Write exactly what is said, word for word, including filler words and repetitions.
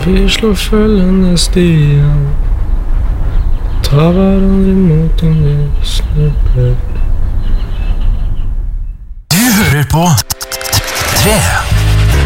Vi slår følgende stien, tar hverandre imot om vi snubler. Du hører på Tre